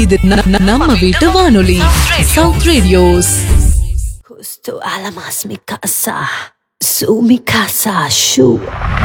இது நம்ம வீட்டு வானொலி south radios. Justo alamas mi casa, su mi casa, shu.